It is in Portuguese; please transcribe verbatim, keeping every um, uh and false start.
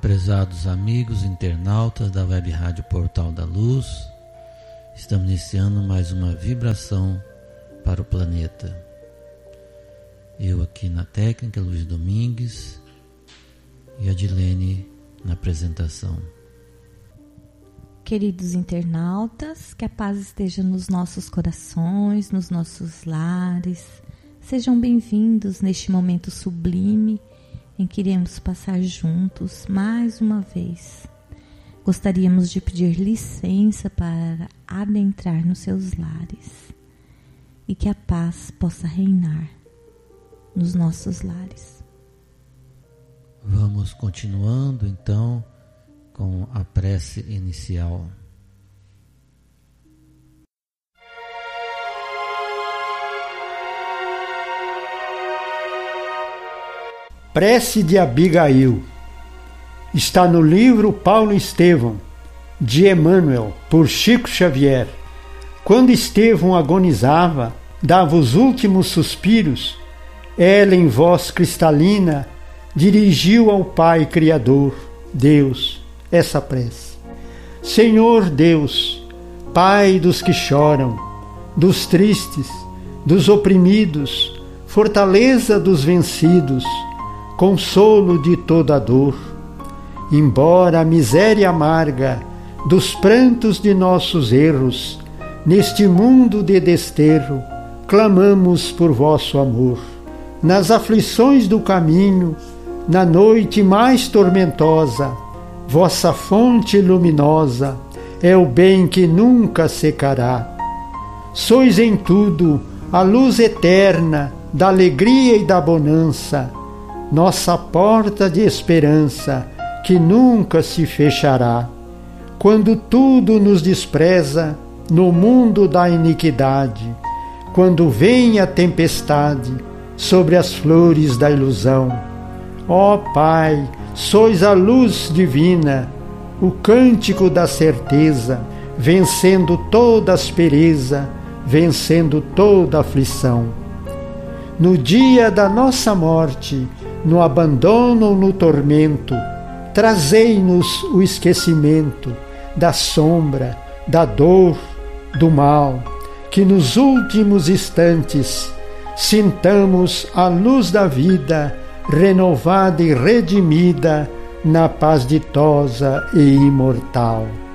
Prezados amigos internautas da Web Rádio Portal da Luz, estamos iniciando mais uma vibração para o planeta. Eu aqui na técnica, Luiz Domingues, e a Dilene na apresentação. Queridos internautas, que a paz esteja nos nossos corações, nos nossos lares. Sejam bem-vindos neste momento sublime em que iremos passar juntos mais uma vez. Gostaríamos de pedir licença para adentrar nos seus lares e que a paz possa reinar nos nossos lares. Vamos continuando então com a prece inicial. Prece de Abigail. Está no livro Paulo Estevão, de Emmanuel, por Chico Xavier. Quando Estevão agonizava, dava os últimos suspiros, ela em voz cristalina dirigiu ao Pai Criador, Deus, essa prece. Senhor Deus, Pai dos que choram, dos tristes, dos oprimidos, fortaleza dos vencidos, consolo de toda dor, embora a miséria amarga dos prantos de nossos erros, neste mundo de desterro, clamamos por vosso amor. Nas aflições do caminho, na noite mais tormentosa, vossa fonte luminosa é o bem que nunca secará. Sois em tudo a luz eterna da alegria e da bonança, nossa porta de esperança que nunca se fechará. Quando tudo nos despreza no mundo da iniquidade, quando vem a tempestade sobre as flores da ilusão, ó Pai, sois a luz divina, o cântico da certeza, vencendo toda aspereza, vencendo toda aflição. No dia da nossa morte, no abandono ou no tormento, trazei-nos o esquecimento da sombra, da dor, do mal, que nos últimos instantes sintamos a luz da vida renovada e redimida na paz ditosa e imortal.